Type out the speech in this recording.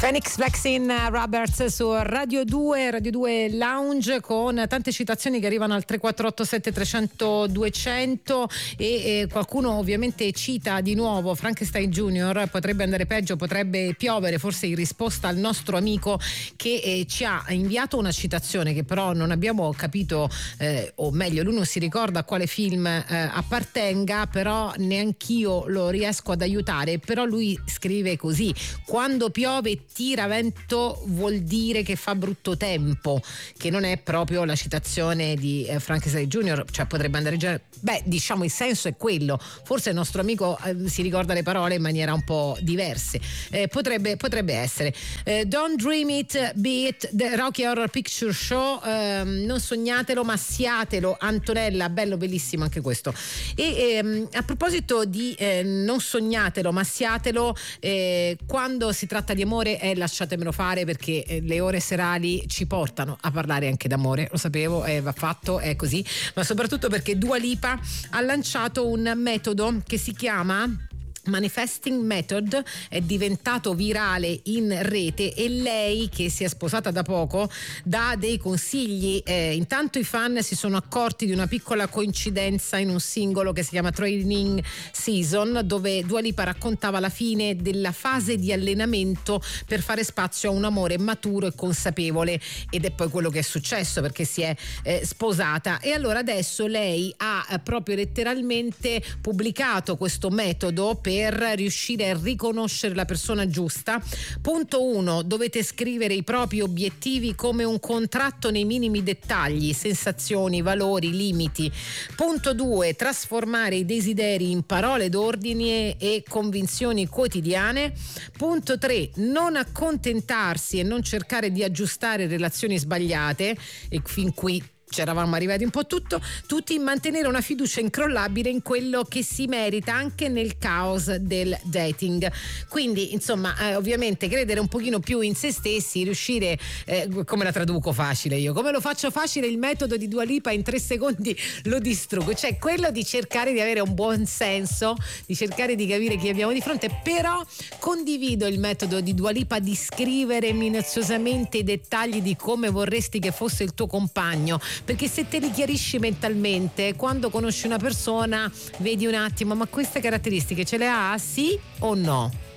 Phoenix Vaccine Roberts su Radio 2 Lounge, con tante citazioni che arrivano al 3487 300 200 e qualcuno ovviamente cita di nuovo Frankenstein Junior. Potrebbe andare peggio, potrebbe piovere, forse in risposta al nostro amico che ci ha inviato una citazione che però non abbiamo capito, o meglio lui non si ricorda a quale film appartenga, però neanch'io lo riesco ad aiutare. Però lui scrive così: quando piove tira vento vuol dire che fa brutto tempo, che non è proprio la citazione di Frankenstein Junior, cioè potrebbe andare già, diciamo il senso è quello, forse il nostro amico si ricorda le parole in maniera un po' diverse, potrebbe essere. Don't Dream It, Be It, The Rocky Horror Picture Show, non sognatelo ma siatelo, Antonella, bello, bellissimo anche questo. E a proposito di non sognatelo ma siatelo, quando si tratta di amore lasciatemelo fare, perché le ore serali ci portano a parlare anche d'amore, lo sapevo, va fatto, è così, ma soprattutto perché Dua Lipa ha lanciato un metodo che si chiama Manifesting Method, è diventato virale in rete e lei, che si è sposata da poco, dà dei consigli. Intanto i fan si sono accorti di una piccola coincidenza in un singolo che si chiama Training Season, dove Dua Lipa raccontava la fine della fase di allenamento per fare spazio a un amore maturo e consapevole, ed è poi quello che è successo, perché si è sposata. E allora adesso lei ha proprio letteralmente pubblicato questo metodo per riuscire a riconoscere la persona giusta. Punto 1: dovete scrivere i propri obiettivi come un contratto nei minimi dettagli, sensazioni, valori, limiti. Punto 2: trasformare i desideri in parole d'ordine e convinzioni quotidiane. Punto 3: non accontentarsi e non cercare di aggiustare relazioni sbagliate, e fin qui c'eravamo arrivati un po' tutti, mantenere una fiducia incrollabile in quello che si merita anche nel caos del dating. Quindi insomma, ovviamente credere un pochino più in se stessi, riuscire, come la traduco facile io, come lo faccio facile il metodo di Dua Lipa in 3 secondi lo distruggo, cioè quello di cercare di avere un buon senso, di cercare di capire chi abbiamo di fronte. Però condivido il metodo di Dua Lipa di scrivere minuziosamente i dettagli di come vorresti che fosse il tuo compagno, perché se te li chiarisci mentalmente, quando conosci una persona vedi un attimo, ma queste caratteristiche ce le ha, sì o no?